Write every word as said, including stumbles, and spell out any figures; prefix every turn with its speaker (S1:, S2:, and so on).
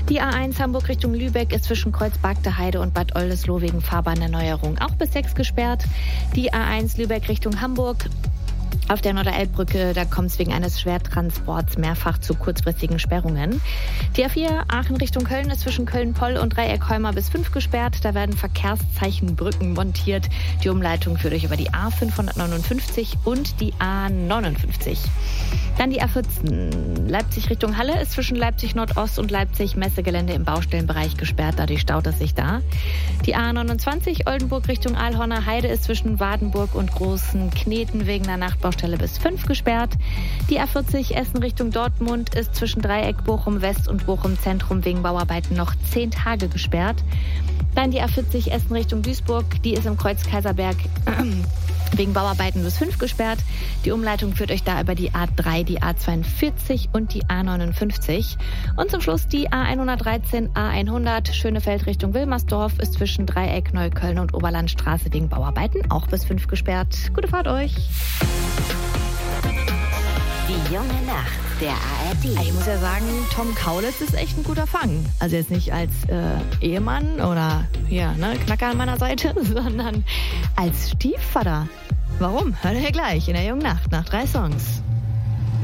S1: Die A eins Hamburg Richtung Lübeck ist zwischen Kreuz-Bagde-Heide und Bad Oldesloe wegen Fahrbahnerneuerung auch bis sechs gesperrt. Die A eins Lübeck Richtung Hamburg. Auf der Norderelbbrücke, da kommt es wegen eines Schwertransports mehrfach zu kurzfristigen Sperrungen. Die A vier Aachen Richtung Köln ist zwischen Köln-Poll und Dreieck-Heumer bis fünf gesperrt. Da werden Verkehrszeichenbrücken montiert. Die Umleitung führt euch über die A fünfhundertneunundfünfzig und die A neunundfünfzig. Dann die A vierzehn. Leipzig Richtung Halle ist zwischen Leipzig Nordost und Leipzig Messegelände im Baustellenbereich gesperrt. Dadurch staut es sich da. Die A neunundzwanzig Oldenburg Richtung Aalhorner Heide ist zwischen Wadenburg und Großen Kneten wegen einer Nachtbaustelle bis fünf gesperrt. Die A vierzig Essen Richtung Dortmund ist zwischen Dreieck Bochum West und Bochum Zentrum wegen Bauarbeiten noch zehn Tage gesperrt. Dann die A vierzig Essen Richtung Duisburg, die ist im Kreuz Kaiserberg wegen Bauarbeiten bis fünf gesperrt. Die Umleitung führt euch da über die A drei, die A zweiundvierzig und die A neunundfünfzig. Und zum Schluss die A hundertdreizehn, A hundert, Schönefeld Richtung Wilmersdorf ist zwischen Dreieck, Neukölln und Oberlandstraße wegen Bauarbeiten auch bis fünf gesperrt. Gute Fahrt euch!
S2: Die junge Nacht der A R D.
S1: Ich muss ja sagen, Tom Kaulitz ist echt ein guter Fang. Also jetzt nicht als äh, Ehemann oder hier, ne, Knacker an meiner Seite, sondern als Stiefvater. Warum? Hört ihr gleich in der jungen Nacht nach drei Songs.